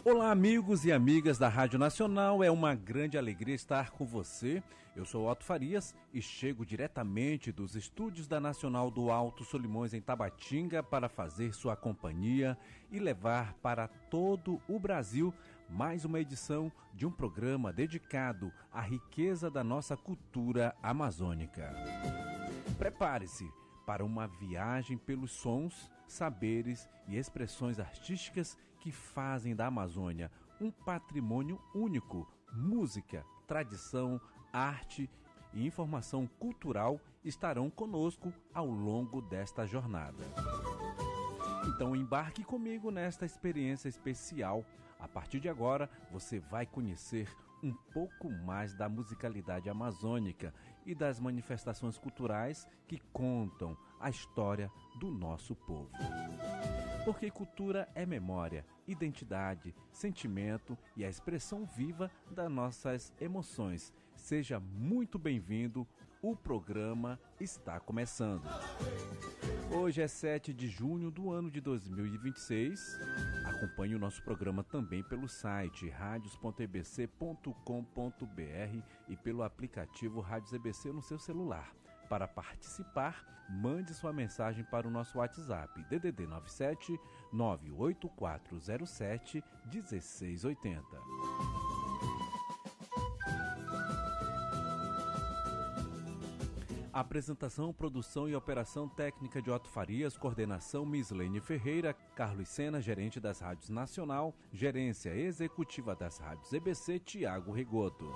Olá, amigos e amigas da Rádio Nacional, é uma grande alegria estar com você. Eu sou Otto Farias e chego diretamente dos estúdios da Nacional do Alto Solimões, em Tabatinga, para fazer sua companhia e levar para todo o Brasil mais uma edição de um programa dedicado à riqueza da nossa cultura amazônica. Prepare-se para uma viagem pelos sons, saberes e expressões artísticas que fazem da Amazônia um patrimônio único. Música, tradição, arte e informação cultural estarão conosco ao longo desta jornada. Então embarque comigo nesta experiência especial. A partir de agora, você vai conhecer um pouco mais da musicalidade amazônica e das manifestações culturais que contam a história do nosso povo. Porque cultura é memória, identidade, sentimento e a expressão viva das nossas emoções. Seja muito bem-vindo, o programa está começando. Hoje é 7 de junho do ano de 2026. Acompanhe o nosso programa também pelo site radios.ebc.com.br e pelo aplicativo Rádios EBC no seu celular. Para participar, mande sua mensagem para o nosso WhatsApp DDD 97 98407 1680. Apresentação, produção e operação técnica de Otto Farias, coordenação Mislene Ferreira, Carlos Sena, gerente das rádios Nacional, gerência executiva das rádios EBC, Tiago Rigoto.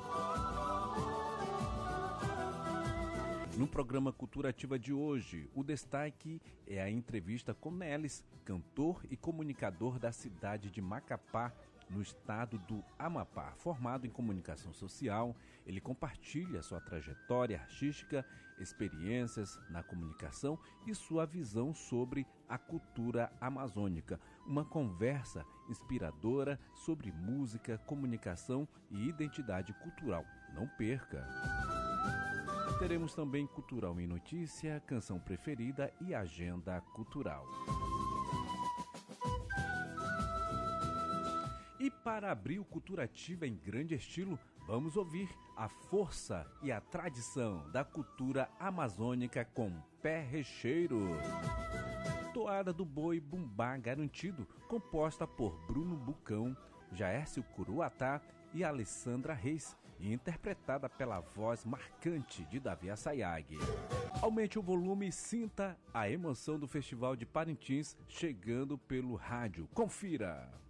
No programa Cultura Ativa de hoje, o destaque é a entrevista com Nelis, cantor e comunicador da cidade de Macapá, no estado do Amapá. Formado em comunicação social, ele compartilha sua trajetória artística, experiências na comunicação e sua visão sobre a cultura amazônica. Uma conversa inspiradora sobre música, comunicação e identidade cultural. Não perca! Teremos também Cultural em Notícia, Canção Preferida e Agenda Cultural. E para abrir o Cultura Ativa em grande estilo, vamos ouvir a força e a tradição da cultura amazônica com Pé Recheiro. Toada do Boi Bumbá Garantido, composta por Bruno Bucão, Jaércio Curuatá e Alessandra Reis, e interpretada pela voz marcante de Davi Assayag. Aumente o volume e sinta a emoção do Festival de Parintins chegando pelo rádio. Confira!